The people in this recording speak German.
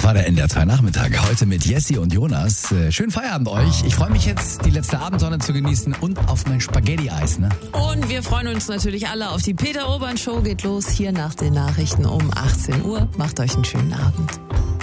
war der NDR 2 Nachmittag. Heute mit Jessie und Jonas. Schönen Feierabend euch. Ich freue mich jetzt, die letzte Abendsonne zu genießen und auf mein Spaghetti-Eis. Ne? Und wir freuen uns natürlich alle auf die Peter Urban Show. Geht los hier nach den Nachrichten um 18 Uhr. Macht euch einen schönen Abend.